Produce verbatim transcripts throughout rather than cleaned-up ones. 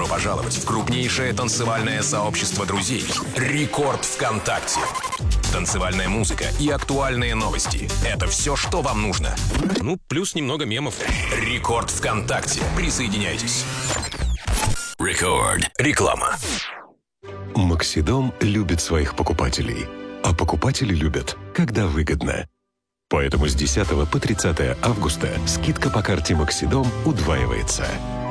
Добро пожаловать в крупнейшее танцевальное сообщество друзей «Рекорд ВКонтакте». Танцевальная музыка и актуальные новости – это все, что вам нужно. Ну, плюс немного мемов. «Рекорд ВКонтакте». Присоединяйтесь. Рекорд. Реклама. Максидом любит своих покупателей, а покупатели любят, когда выгодно. Поэтому с десятого по тридцатое августа скидка по карте Максидом удваивается.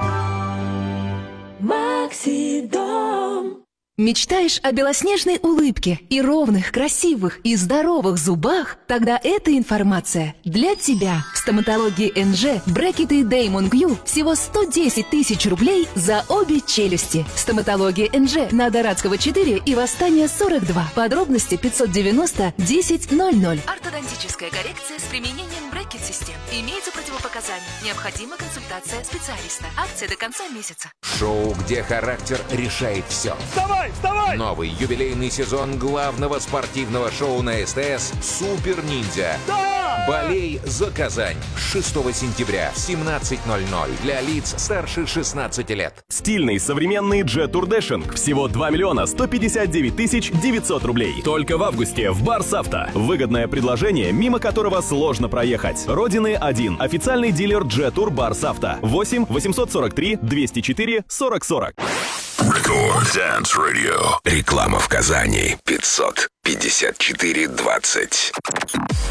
Максидом. Мечтаешь о белоснежной улыбке и ровных, красивых и здоровых зубах? Тогда эта информация для тебя. В стоматологии эн джи брекеты Damon Q всего сто десять тысяч рублей за обе челюсти. Стоматология эн джи на Дорадского четыре и Восстания сорок два. Подробности пятьсот девяносто десять ноль ноль. Ортодонтическая коррекция с применением брекет-систем. Имеются противопоказания. Необходима консультация специалиста. Акция до конца месяца. Шоу, где характер решает все. Вставай, вставай! Новый юбилейный сезон главного спортивного шоу на СТС «Супер Ниндзя». Да! Болей за Казань. шестого сентября в семнадцать ноль ноль для лиц старше шестнадцати лет. Стильный современный Jet Tour Dashing. Всего два миллиона сто пятьдесят девять тысяч девятьсот рублей. Только в августе в Барс Авто. Выгодное предложение, мимо которого сложно проехать. Родины один. Официальный дилер Jet Tour Барс Авто. восемь восемьсот сорок три двести четыре сорок сорок. Рекорд Dance Radio. Реклама в Казани. пятьсот пятьдесят четыре двадцать.